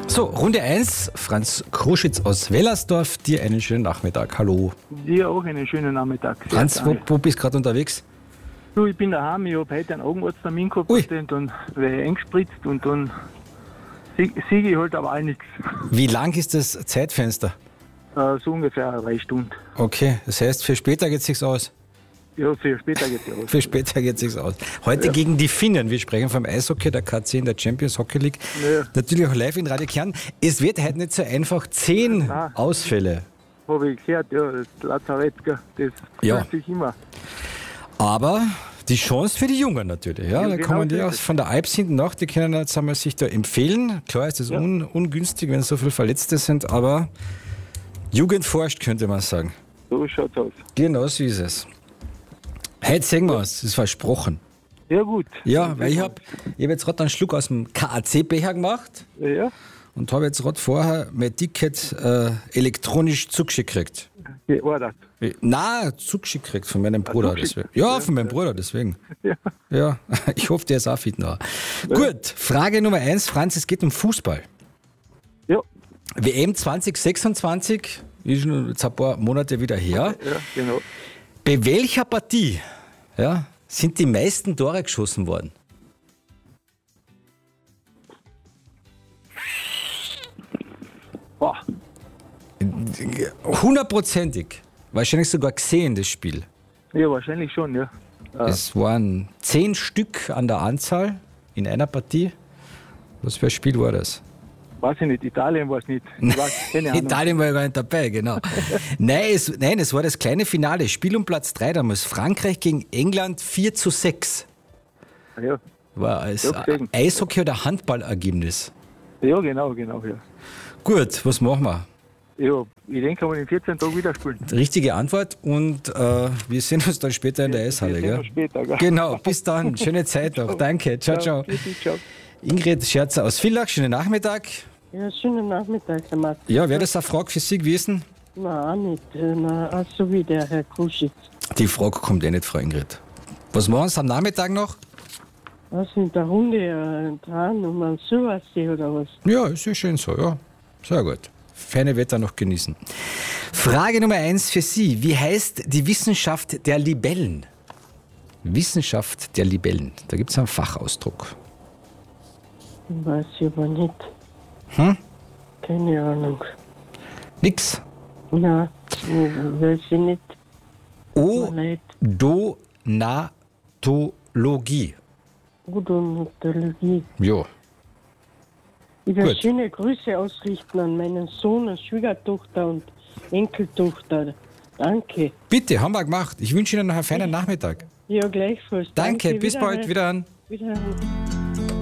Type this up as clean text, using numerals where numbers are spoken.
So, Runde 1, Franz Kruschitz aus Wellersdorf, dir einen schönen Nachmittag. Hallo. Dir auch einen schönen Nachmittag. Franz, wo bist du gerade unterwegs? Du, ich bin daheim, ich habe heute einen Augenarzttermin gehabt und dann werde ich eingespritzt und dann siege ich halt aber auch nichts. Wie lang ist das Zeitfenster? So ungefähr 3 Stunden. Okay, das heißt, für später geht es sich aus? Ja, für später geht es aus. Für später geht es sich aus. Heute gegen die Finnen. Wir sprechen vom Eishockey, der K10 der Champions Hockey League. Ja. Natürlich auch live in Radio Kern. Es wird heute nicht so einfach. 10 Ausfälle. Habe ich gehört, ja, das Lazarett, das fühlt sich immer. Aber die Chance für die Jungen natürlich. Ja, da genau, kommen die von der Alps hinten nach, die können jetzt einmal sich da empfehlen. Klar ist es ungünstig, wenn so viele Verletzte sind, aber Jugend forscht, könnte man sagen. So schaut's aus. Genau so ist es. Heute sehen wir es, das ist versprochen. Ja, gut. Ja, weil ich hab jetzt gerade einen Schluck aus dem KAC-Becher gemacht. Ja. Und habe jetzt gerade vorher mein Ticket elektronisch zugeschickt gekriegt. Geordert? Nein, zugeschickt gekriegt von meinem Bruder. Deswegen. Ja, von meinem Bruder, deswegen. Ja, ich hoffe, der ist auch fit noch. Ja. Gut, Frage Nummer 1, Franz, es geht um Fußball. Ja. WM 2026 ist schon jetzt ein paar Monate wieder her. Ja, genau. Bei welcher Partie sind die meisten Tore geschossen worden? Boah. 100%ig. Wahrscheinlich sogar gesehen, das Spiel. Ja, wahrscheinlich schon, ja. Es waren 10 Stück an der Anzahl in einer Partie. Was für ein Spiel war das? Weiß ich nicht, Italien war es nicht. Italien war ja gar nicht dabei, genau. Nein, es war das kleine Finale. Spiel um Platz 3 damals. Frankreich gegen England 4:6. Ja. War als Eishockey- oder Handballergebnis. Ja, genau, ja. Gut, was machen wir? Ja, ich denke, wir in 14 Tagen wieder spielen. Richtige Antwort und wir sehen uns dann später in der Eishalle. Gell? Später, gell? Genau, bis dann. Schöne Zeit noch. Danke. Ciao, ciao. Ingrid Scherzer aus Villach, schönen Nachmittag. Ja, schönen Nachmittag, Herr Martin. Ja, wäre das eine Frage für Sie gewesen? Nein, auch nicht. Na, so wie der Herr Kruschitz. Die Frage kommt nicht, Frau Ingrid. Was machen Sie am Nachmittag noch? Was in der Runde dran um einen Silbersee oder was? Ja, ist ja schön so, ja. Sehr gut. Feine Wetter noch genießen. Frage Nummer 1 für Sie. Wie heißt die Wissenschaft der Libellen? Wissenschaft der Libellen. Da gibt es einen Fachausdruck. Weiß ich aber nicht. Keine Ahnung. Nix? Nein, weiß ich nicht. Odontologie. Odontologie. Ja. Ich will schöne Grüße ausrichten an meinen Sohn, Schwiegertochter und Enkeltochter. Danke. Bitte, haben wir gemacht. Ich wünsche Ihnen noch einen feinen Nachmittag. Ja, gleichfalls. Danke bis bald. Wiederhören. Wiederhören.